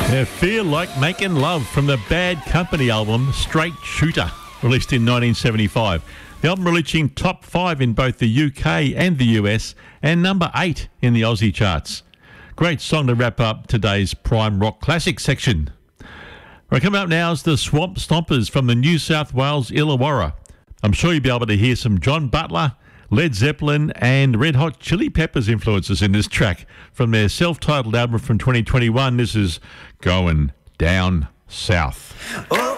Yeah, Feel Like Making Love from the Bad Company album Straight Shooter, released in 1975. The album reaching top 5 in both the UK and the US and number 8 in the Aussie charts. Great song to wrap up today's Prime Rock Classic section. Right, coming up now is the Swamp Stompers from the New South Wales Illawarra. I'm sure you'll be able to hear some John Butler, Led Zeppelin and Red Hot Chili Peppers influences in this track from their self-titled album from 2021. This is Going Down South.